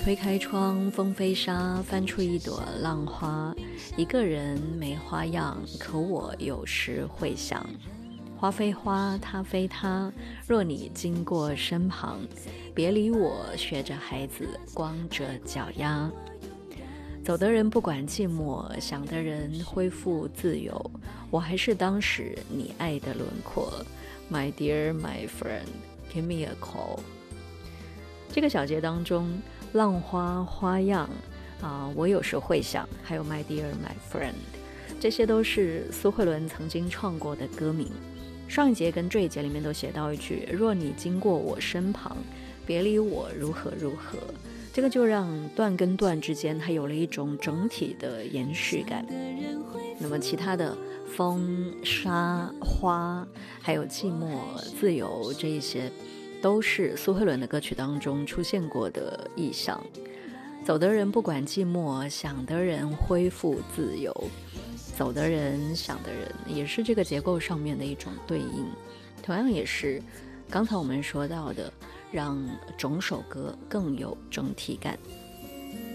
推开窗，风飞沙，翻出一朵浪花。一个人没花样，可我有时会想。花非花，他非他，若你经过身旁，别理我，学着孩子，光着脚丫。走的人不管寂寞，想的人恢复自由。我还是当时你爱的轮廓。My dear, my friend, give me a call。 这个小节当中，浪花花样我有时会想，还有 My dear, my friend， 这些都是苏慧伦曾经创过的歌名。上一节跟这一节里面都写到一句，若你经过我身旁，别理我如何如何。这个就让段跟段之间它有了一种整体的延续感。那么其他的风、沙、花，还有寂寞、自由，这一些都是苏慧伦的歌曲当中出现过的意象。走的人不管寂寞，想的人恢复自由。走的人，想的人，也是这个结构上面的一种对应，同样也是刚才我们说到的，让整首歌更有整体感。